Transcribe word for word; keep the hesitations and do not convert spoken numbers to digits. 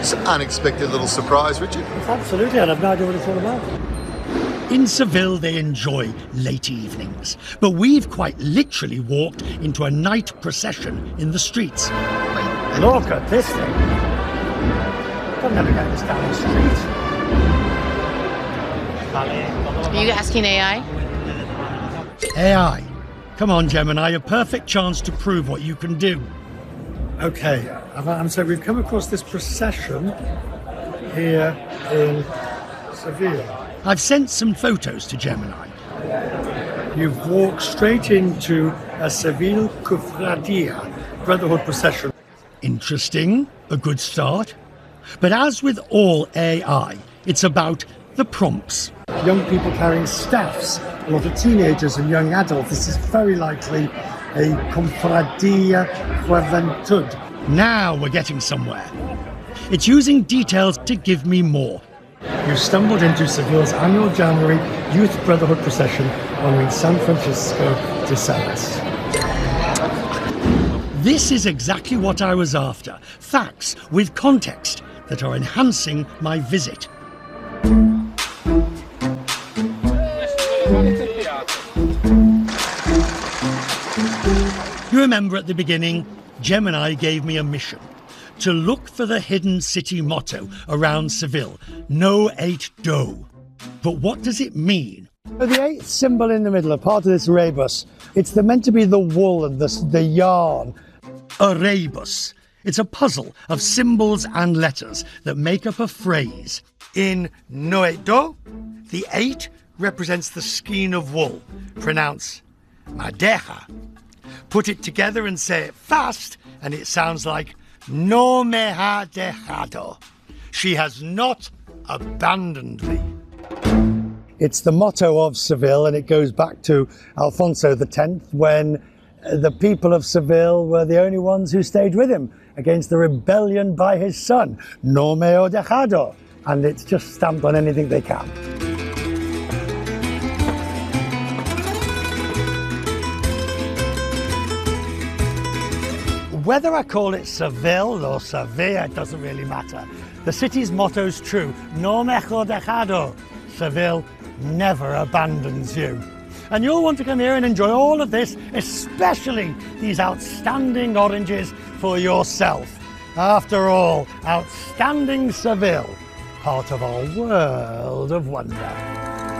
It's an unexpected little surprise, Richard. Absolutely, and I've no idea what it's all about. In Seville, they enjoy late evenings, but we've quite literally walked into a night procession in the streets. Look at this thing. I'll never get this down the street. Are you asking A I? A I. Come on, Gemini, a perfect chance to prove what you can do. Okay, I'm so we've come across this procession here in Seville. I've sent some photos to Gemini. You've walked straight into a Seville Cofradia Brotherhood procession. Interesting, a good start. But as with all A I, it's about the prompts. Young people carrying staffs, a lot of teenagers and young adults. This is very likely a Cofradia Juventud. Now we're getting somewhere. It's using details to give me more. You stumbled into Seville's annual January Youth Brotherhood procession honoring San Francisco de Sales. This is exactly what I was after. Facts with context that are enhancing my visit. You remember at the beginning, Gemini gave me a mission. To look for the hidden city motto around Seville, No Eight Do. But what does it mean? The eighth symbol in the middle, a part of this rebus, it's the, meant to be the wool and the, the yarn. A rebus. It's a puzzle of symbols and letters that make up a phrase. In No Eight Do, the eight represents the skein of wool. Pronounce madeja. Put it together and say it fast, and it sounds like No me ha dejado. She has not abandoned me. It's the motto of Seville, and it goes back to Alfonso the tenth, when the people of Seville were the only ones who stayed with him against the rebellion by his son, No me ho dejado. And it's just stamped on anything they can. Whether I call it Seville or Sevilla, it doesn't really matter. The city's motto's true. No me ho dejado. Seville never abandons you. And you'll want to come here and enjoy all of this, especially these outstanding oranges for yourself. After all, outstanding Seville, part of our world of wonder.